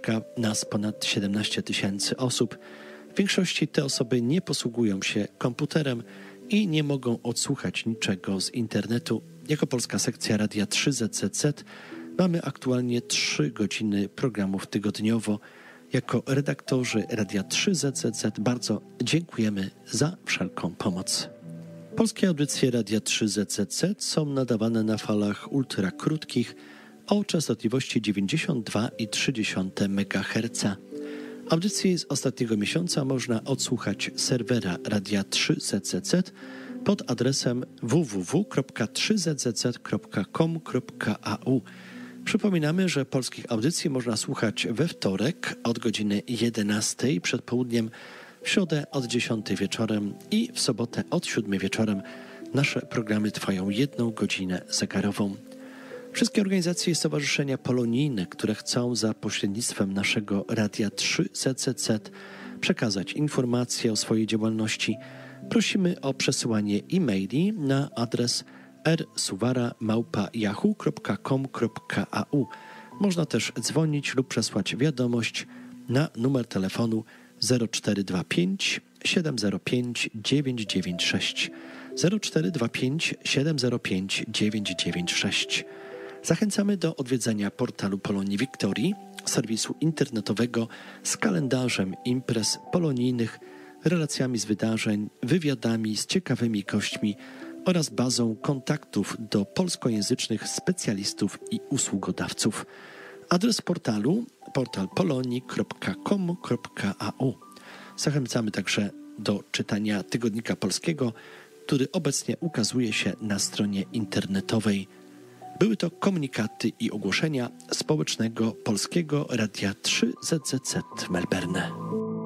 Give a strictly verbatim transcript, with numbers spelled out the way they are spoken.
mieszka nas ponad siedemnaście tysięcy osób. W większości te osoby nie posługują się komputerem i nie mogą odsłuchać niczego z internetu. Jako polska sekcja Radia trzy Z Z Z mamy aktualnie trzy godziny programów tygodniowo. Jako redaktorzy Radia trzy Z Z Z bardzo dziękujemy za wszelką pomoc. Polskie audycje Radia trzy Z Z Z są nadawane na falach ultrakrótkich o częstotliwości dziewięćdziesiąt dwa przecinek trzy megaherca. Audycje z ostatniego miesiąca można odsłuchać z serwera Radia trzy Z Z Z pod adresem w w w kropka trzy z z z kropka com kropka a u. Przypominamy, że polskich audycji można słuchać we wtorek od godziny jedenastej przed południem, w środę od dziesiątej wieczorem i w sobotę od siódmej wieczorem. Nasze programy trwają jedną godzinę zegarową. Wszystkie organizacje i stowarzyszenia polonijne, które chcą za pośrednictwem naszego Radia trzy Z Z Z przekazać informacje o swojej działalności, prosimy o przesyłanie e-maili na adres r suwara małpa yahoo kropka com kropka a u. Można też dzwonić lub przesłać wiadomość na numer telefonu zero cztery dwa pięć siedem zero pięć dziewięć dziewięć sześć zero cztery dwa pięć siedem zero pięć dziewięć dziewięć sześć. Zachęcamy do odwiedzenia portalu Polonii Wiktorii, serwisu internetowego z kalendarzem imprez polonijnych, relacjami z wydarzeń, wywiadami z ciekawymi gośćmi oraz bazą kontaktów do polskojęzycznych specjalistów i usługodawców. Adres portalu portal polonii kropka com kropka a u. Zachęcamy także do czytania Tygodnika Polskiego, który obecnie ukazuje się na stronie internetowej. Były to komunikaty i ogłoszenia Społecznego Polskiego Radia trzy Z Z Z w Melbourne.